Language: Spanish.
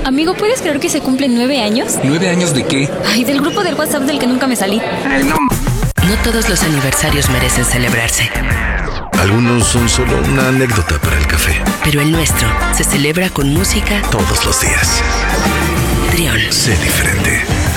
Amigo, ¿puedes creer que se cumplen 9 años? ¿9 años de qué? Ay, del grupo del WhatsApp del que nunca me salí. Ay, no. No todos los aniversarios merecen celebrarse. Algunos son solo una anécdota para el café. Pero el nuestro se celebra con música todos los días. Trión. Sé diferente.